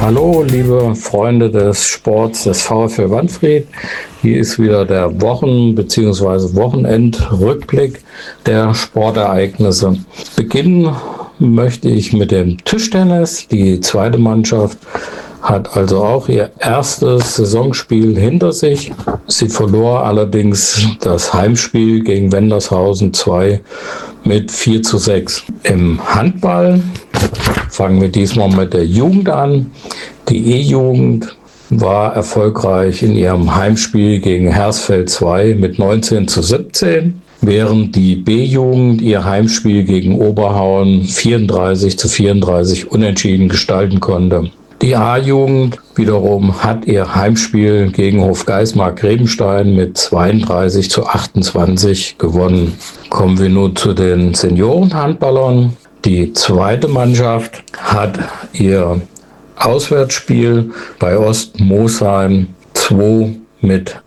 Hallo, liebe Freunde des Sports des VfL Wanfried. Hier ist wieder der bzw. Wochenendrückblick der Sportereignisse. Beginnen möchte ich mit dem Tischtennis. Die zweite Mannschaft hat also auch ihr erstes Saisonspiel hinter sich. Sie verlor allerdings das Heimspiel gegen Wendershausen 2 mit 4:6. Im Handball fangen wir diesmal mit der Jugend an. Die E-Jugend war erfolgreich in ihrem Heimspiel gegen Hersfeld 2 mit 19:17, während die B-Jugend ihr Heimspiel gegen Oberhauen 34:34 unentschieden gestalten konnte. Die A-Jugend wiederum hat ihr Heimspiel gegen Hofgeismar-Grebenstein mit 32:28 gewonnen. Kommen wir nun zu den Seniorenhandballern. Die zweite Mannschaft hat ihr Auswärtsspiel bei Ostmosheim 2 mit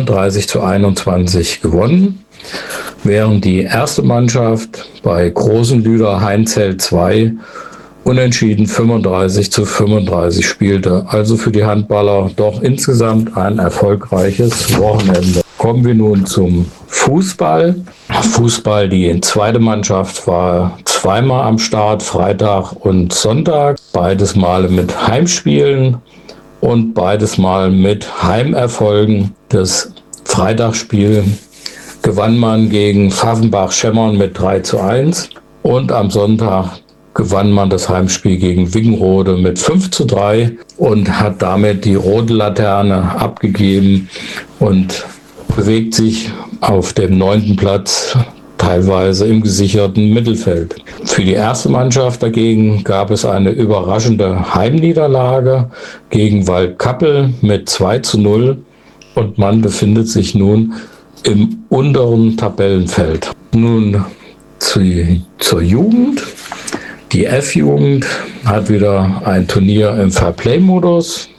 31:21 gewonnen, während die erste Mannschaft bei Großenlüder Heinzell 2 unentschieden 35:35 spielte. Also für die Handballer doch insgesamt ein erfolgreiches Wochenende. Kommen wir nun zum Fußball. Die zweite Mannschaft war zweimal am Start, Freitag und Sonntag. Beides Male mit Heimspielen und beides Mal mit Heimerfolgen. Das Freitagsspiel gewann man gegen Pfaffenbach-Schemmern mit 3:1 und am Sonntag gewann man das Heimspiel gegen Wickenrode mit 5:3 und hat damit die rote Laterne abgegeben und bewegt sich auf dem 9. Platz, teilweise im gesicherten Mittelfeld. Für die erste Mannschaft dagegen gab es eine überraschende Heimniederlage gegen Waldkappel mit 2:0 und man befindet sich nun im unteren Tabellenfeld. Nun zur Jugend. Die F-Jugend hat wieder ein Turnier im Fairplay-Modus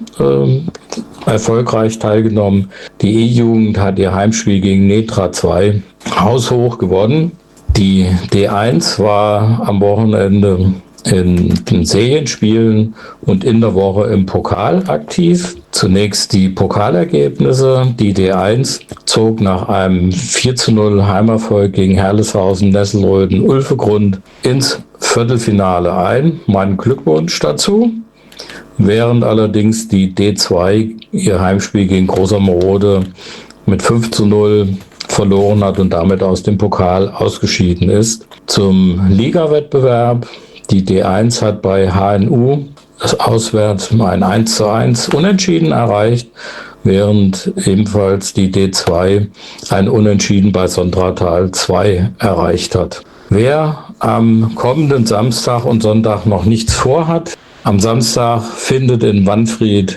erfolgreich teilgenommen. Die E-Jugend hat ihr Heimspiel gegen Netra 2 haushoch gewonnen. Die D1 war am Wochenende in den Serienspielen und in der Woche im Pokal aktiv. Zunächst die Pokalergebnisse. Die D1 zog nach einem 4:0 Heimerfolg gegen Herleshausen, Nesselröden, Ulfegrund ins Viertelfinale ein. Mein Glückwunsch dazu. Während allerdings die D2 ihr Heimspiel gegen Großermerode mit 5:0 verloren hat und damit aus dem Pokal ausgeschieden ist. Zum Ligawettbewerb. Die D1 hat bei HNU das auswärts ein 1:1 Unentschieden erreicht, während ebenfalls die D2 ein Unentschieden bei Sondratal 2 erreicht hat. Wer am kommenden Samstag und Sonntag noch nichts vorhat, am Samstag findet in Wanfried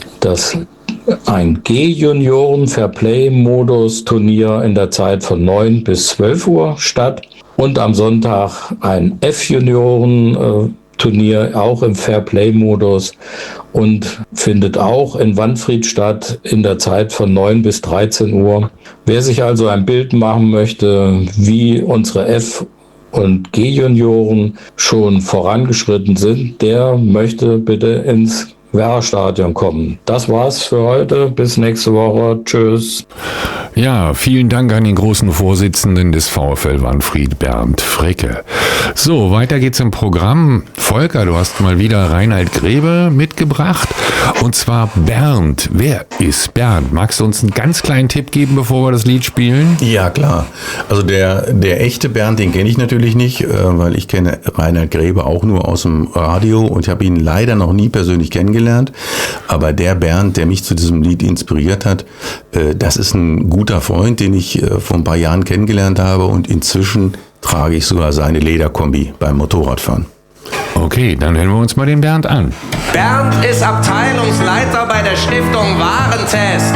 ein G-Junioren-Fairplay-Modus-Turnier in der Zeit von 9 bis 12 Uhr statt und am Sonntag ein F-Junioren-Turnier auch im Fairplay-Modus und findet auch in Wanfried statt in der Zeit von 9 bis 13 Uhr. Wer sich also ein Bild machen möchte, wie unsere F- und G-Junioren schon vorangeschritten sind, der möchte bitte ins Werrastadion kommen. Das war's für heute. Bis nächste Woche. Tschüss. Ja, vielen Dank an den großen Vorsitzenden des VfL Wanfried, Bernd Fricke. So, weiter geht's im Programm. Volker, du hast mal wieder Reinhard Grebe mitgebracht. Und zwar Bernd. Wer ist Bernd? Magst du uns einen ganz kleinen Tipp geben, bevor wir das Lied spielen? Ja, klar. Also der echte Bernd, den kenne ich natürlich nicht, weil ich kenne Reinhard Grebe auch nur aus dem Radio und ich habe ihn leider noch nie persönlich kennengelernt. Aber der Bernd, der mich zu diesem Lied inspiriert hat, das ist ein guter Freund, den ich vor ein paar Jahren kennengelernt habe und inzwischen trage ich sogar seine Lederkombi beim Motorradfahren. Okay, dann hören wir uns mal den Bernd an. Bernd ist Abteilungsleiter bei der Stiftung Warentest.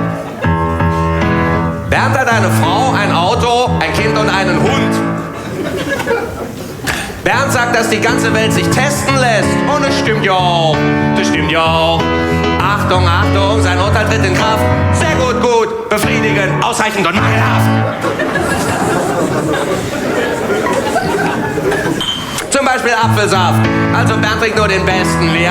Bernd hat eine Frau, ein Auto, ein Kind und einen Hund. Bernd sagt, dass die ganze Welt sich testen lässt. Und es stimmt ja auch. Das stimmt ja auch. Achtung, Achtung, sein Urteil tritt in Kraft. Sehr gut, gut, befriedigend, ausreichend und mangelhaft. Zum Beispiel Apfelsaft. Also Bernd trinkt nur den besten. Wie